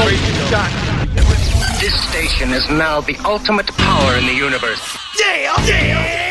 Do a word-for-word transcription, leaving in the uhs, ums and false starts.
This station is now the ultimate power in the universe. Yeah, yeah.